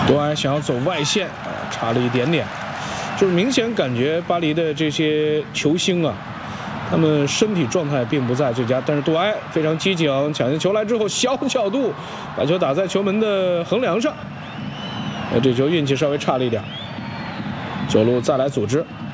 多埃想要走外线，差了一点点，就是明显感觉巴黎的这些球星啊，他们身体状态并不在最佳。但是多埃非常机警，抢进球来之后，小角度把球打在球门的横梁上。这球运气稍微差了一点，左路再来组织。